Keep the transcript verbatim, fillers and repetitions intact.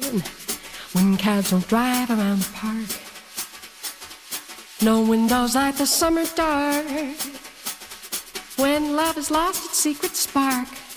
fun when cabs don't drive around the park. No windows light the summer dark when love has lost its secret spark.